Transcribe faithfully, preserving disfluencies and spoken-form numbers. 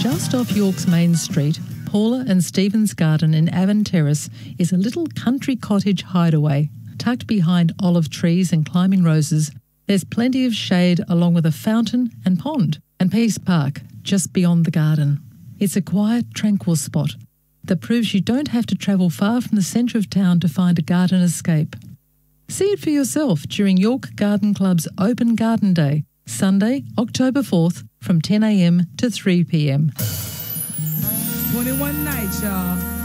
Just off York's main street, Paula and Stephen's garden in Avon Terrace is a little country cottage hideaway. Tucked behind olive trees and climbing roses, there's plenty of shade along with a fountain and pond, and Peace Park just beyond the garden. It's a quiet, tranquil spot that proves you don't have to travel far from the centre of town to find a garden escape. See it for yourself during York Garden Club's Open Garden Day, Sunday, October fourth, from ten a m to three p m. twenty-one nights, y'all.